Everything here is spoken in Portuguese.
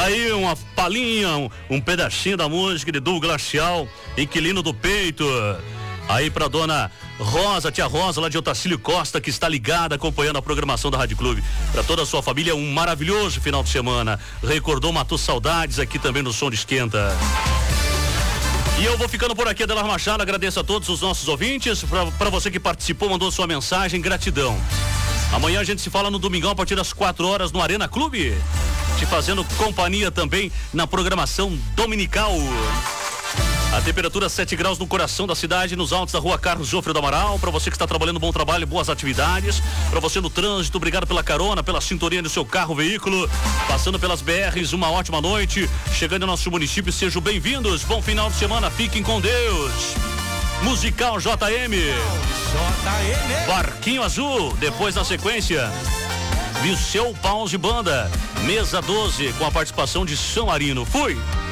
Tá aí uma palhinha, um pedacinho da música de Duo Glacial, Inquilino do Peito. Aí pra dona Rosa, tia Rosa, lá de Otacílio Costa, que está ligada, acompanhando a programação da Rádio Clube. Pra toda a sua família, um maravilhoso final de semana. Recordou, matou saudades aqui também no Som de Esquenta. E eu vou ficando por aqui, Adelar Machado, agradeço a todos os nossos ouvintes, pra você que participou, mandou sua mensagem, gratidão. Amanhã a gente se fala no domingão a partir das 4 horas no Arena Clube, te fazendo companhia também na programação dominical. A temperatura 7 graus no coração da cidade, nos altos da rua Carlos Jofre do Amaral. Para você que está trabalhando, bom trabalho, boas atividades. Para você no trânsito, obrigado pela carona, pela sintonia do seu carro, veículo. Passando pelas BRs, uma ótima noite. Chegando ao nosso município, sejam bem-vindos. Bom final de semana, fiquem com Deus. Musical JM. Barquinho Azul, depois na sequência. Viseu Pause Banda, Mesa 12, com a participação de São Marino. Fui!